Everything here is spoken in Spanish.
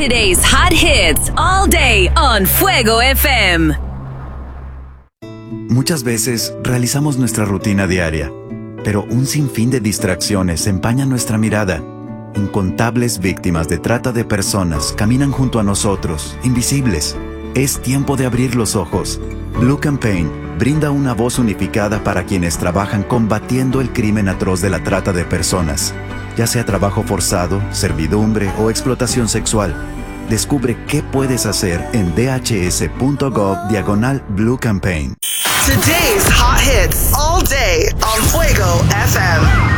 Today's hot hits all day on Fuego FM. Muchas veces realizamos nuestra rutina diaria, pero un sinfín de distracciones empañan nuestra mirada. Incontables víctimas de trata de personas caminan junto a nosotros, invisibles. Es tiempo de abrir los ojos. Blue Campaign brinda una voz unificada para quienes trabajan combatiendo el crimen atroz de la trata de personas, ya sea trabajo forzado, servidumbre o explotación sexual. Descubre qué puedes hacer en dhs.gov/Blue Campaign. Today's hot hits all day on Fuego FM.